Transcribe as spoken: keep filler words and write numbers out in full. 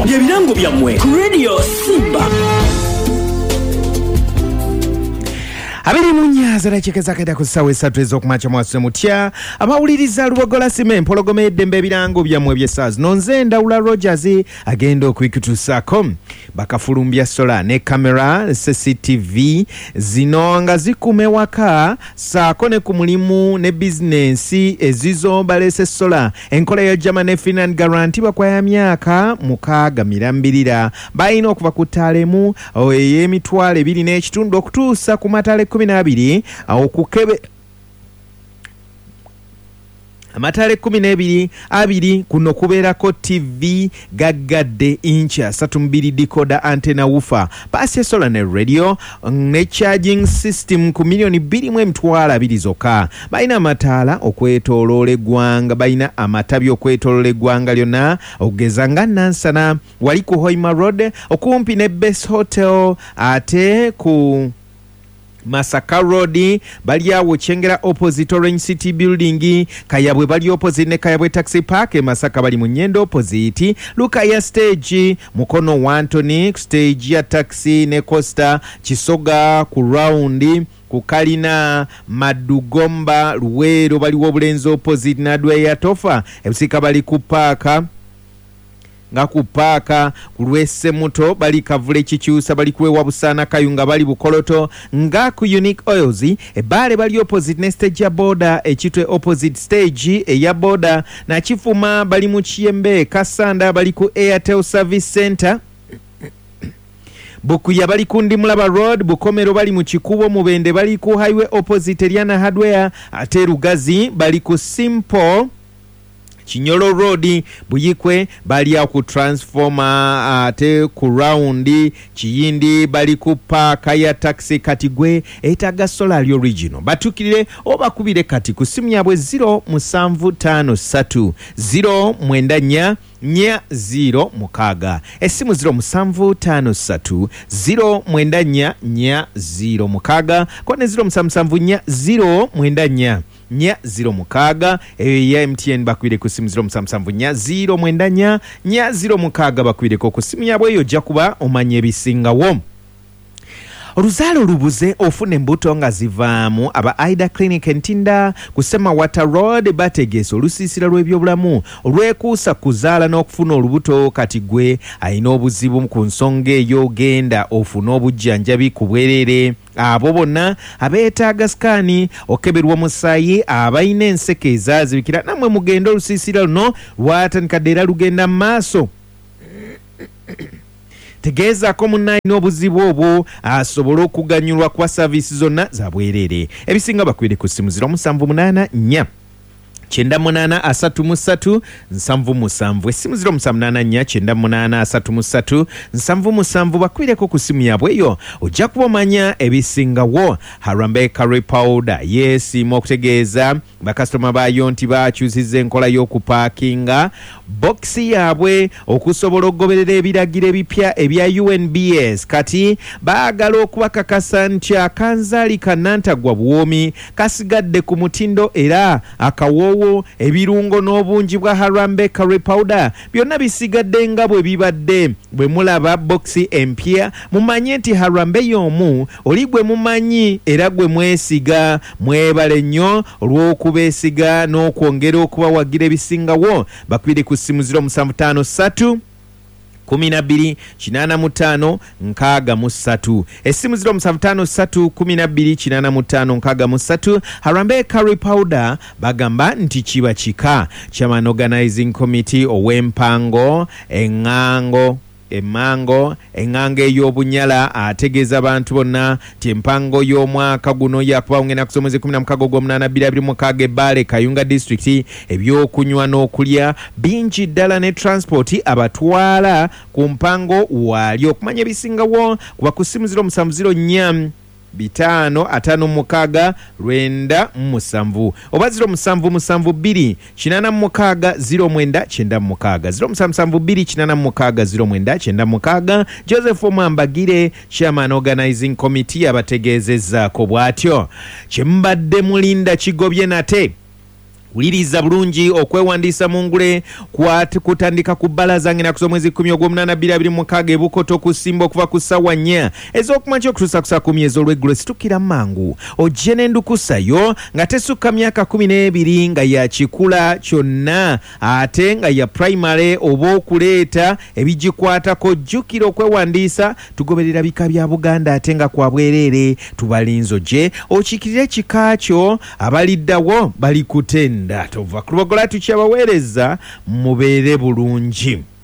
bye birango byammwe ku Radio Simba. Abiri munyaza rachekeza kaida kusawe esatu ez'okumakya mwasuse mutya abawuliriza Lubogola Sime mpologomedde embe ebirango byammwe by'essaazi nonze Ndawula Rogers agenda okwikutuusaako bakafulumbya sola ne kamera C C T V zino nga zikume waka saako ne ku mulimu ne bizinensi ezizo balese sola enkola ya German Finland Guarantee bakwaya myaka mukaaga mirambirira balina okuva ku ttaalemu ey'emitwalo ebiri n'ekitundu okutuusa ku matale kumi n'abiri okukebe amatale kumi n'ebiri abiri kuno kubeerako T V gaggadde inch asatu mu bbiri decoder antenna woofer paasi solar ne radio ne charging system ku milioni bbiri mu emitwalo abiri zokka balina amataala okwetooloola eggwanga balina amatabi okwetooloola eggwanga lyonna okugeza nga Nansana wali ku Hoima Road okumpi ne Best Hotel ate ku Masaka Road bali awo Chengera opposite Orange City Building Kayabwe bali opposite ne Kayabwe Taxi Park Masaka bali mu Nyendo opposite Lukaya stage Mukono Wantoni stage ya taxi ne Costa Kisoga ku round ku Kalina Madugomba Luwero bali wobulenzo opposite Nadwe ya Tofa ebisika bali ku park nga ku paaka kulwese muto bali Kavule Kikyusa bali kuwewa Busana Kayunga bali Bukoloto nga ku Unique Oils ebale bali opposite ne stage ya border ekitwe opposite stage eya border na Kifuma bali mu Kiyembe Kasanda bali ku Airtel Service Center Bukuya bali ku Ndimulaba Road Bukomero bali mu Kikubo Mubende bali ku highway opposite Eliana Hardware ate Rugazi bali ku Simple Chinyolo Road Buyikwe bali ku transformer ate ku round Kiyindi bali ku park ya taxi Katigwe etaga solar original batukirire oba kubire kati ku simu yabwe zero musanvu tano satu zero mwenda nya nya zero mukaga esimu zero musanvu tano satu zero mwenda nya nya zero mukaga kone zero musanvu nya zero mwenda nya nya zero mukaga eyo ya M T N bakwire ku simu zero musanvu nya zero mwenda nya nya zero mukaga bakwire ko ku simu yabwe yo jakuba omanye bisingawo Oluzalo lubuze ofune mbuto nga zivaamu aba Aida Clinic Ntinda kusema Water Road bategese olusisira lw'ebyobulamu olwekuusa kuzaala n'okufuna olubuto kati gwe ayina obuzibu ku nsonga eyo genda ofuna obujjanjabi ku bwerere abo bonna abeetaaga sikaani okeberwa omusaayi abalina enseke ezaazibikira namwe mugenda olusisira luno lwatandikadde era lugenda mu maaso Tegeza ko munnayi n'obuzibu obwo asobola okuganyulwa kwa service zonna za bwerere ebisinga bakwire ku simu zero musanvu munana nya Chenda munana asatu musatu nsamvu musanvu esimu zero musanvu munana nya chenda munana asatu musatu nsamvu musanvu bakwireko ku simu yabweyo ojja kubamanya ebisingawo Harambe Curry Powder yes mo kutegeeza bakasitoma bayo nti bakyusiza enkola y'okuparkinga boxi yabwe okusobola okugoberera ebiragiro ebipya ebya U N B S kati baagala okubakakasa nti akanzaali kanantagwa buwomi kasigadde ku mutindo era akawo ebirungo n'obungi bwa Harambe Curry Powder byonna bisigadde nga bwe bibadde bwe mulaba boxi empya mumanye nti Harambe y'omu oli gwe mumanyi era gwe mwesiga mwebale nnyo olw'okubeesiga n'okwongera okubawagira ebisingawo bakwire ku simu zero musanvu tano satu kumi na bbiri kinaana mu ttaano nkaaga mu ssatu essimu ziro musanvu ttaano ssatu kumi na bbiri kinaana mu ttaano nkaaga mu ssatu Harambe Curry Powder bagamba nti kiba kika Chairman Organizing Committee ow'empango engango emango engange ey'obunyala ategeeza abantu bonna ti empango y'omwaka guno yakuba ngenda kusoma mwezi kumi na mukaaga ogw'omunaana bbiri abiri mu mukaaga ebbale Kayunga district ebyokunywa n'okulya bingi ddala ne transport abatwala ku mpango wali okumanya ebisingawo kuba ku simu ziro musanvu ziro nnya bitano atano mukaga lwenda musanvu oba ziro musanvu musanvu bbiri kinana mukaga ziro mwenda kyenda mukaga ziro musanvu musanvu bbiri kinana mukaga ziro mwenda kyenda mukaga Joseph Mwambagire Chairman Organizing Committee abategeezezzaako bw'atyo kyembadde mulinda kigobye nate Wuliriza bulungi okwewandiisa mu ngule kutandika ku bbalaza ng'enaku mwezi kumi ogw'omunaana bbiri abiri mu mukaaga e Bukoto okusimba okuva ku ssaawa nnya ez'okumakya okutuusa ku saa kumi ez'olweggulo. Situkira mangu ojje n'endukusayo nga tesukka myaka kumi n'ebiri nga ya kikula kyonna ate nga ya primary oba okuleeta ebigikwatako. Jjukira okwewandiisa tugoberera bika bya Buganda ate nga kwa bwereere tubalinze ojje okiikirire ekika kyo abaliddawo bali kutenda tova ku lubogola tukyabaweereza mubeere bulungi.